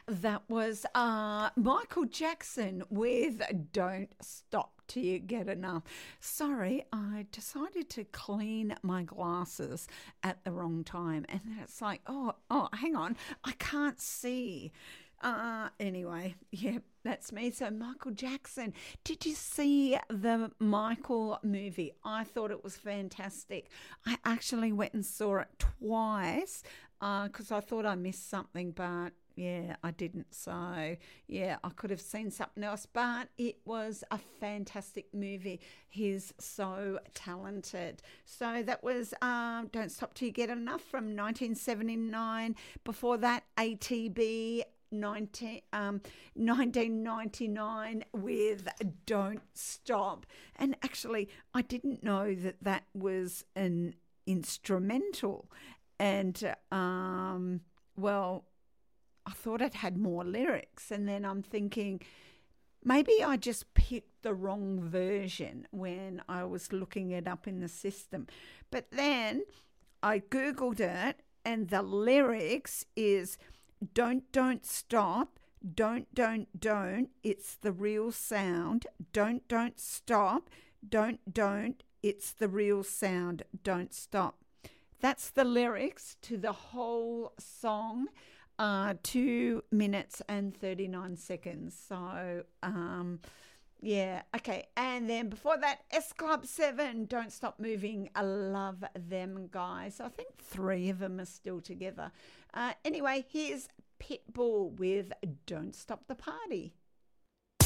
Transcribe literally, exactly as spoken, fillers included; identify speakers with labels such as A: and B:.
A: That was uh, Michael Jackson with Don't Stop Till You Get Enough. Sorry, I decided to clean my glasses at the wrong time. And then it's like, oh, oh, hang on, I can't see. Uh, anyway, yeah, that's me. So Michael Jackson, did you see the Michael movie? I thought it was fantastic. I actually went and saw it twice because uh, I thought I missed something, but yeah, I didn't. So, yeah, I could have seen something else, but it was a fantastic movie. He's so talented. So that was um, Don't Stop Till You Get Enough from nineteen seventy-nine. Before that, A T B nineteen, um, nineteen ninety-nine with Don't Stop. And actually, I didn't know that that was an instrumental. And, um, well, I thought it had more lyrics, and then I'm thinking maybe I just picked the wrong version when I was looking it up in the system. But then I Googled it, and the lyrics is don't, don't stop, don't, don't, don't, it's the real sound, don't, don't stop, don't, don't, it's the real sound, don't stop. That's the lyrics to the whole song. Uh, two minutes and thirty-nine seconds. So, um, yeah, okay. And then before that, S Club seven, Don't Stop Moving. I love them guys. I think three of them are still together. Uh, anyway, here's Pitbull with Don't Stop the Party.